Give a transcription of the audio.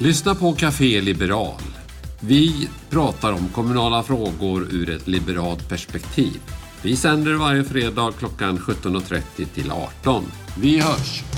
Lyssna på Café Liberal. Vi pratar om kommunala frågor ur ett liberalt perspektiv. Vi sänder varje fredag klockan 17.30 till 18. Vi hörs!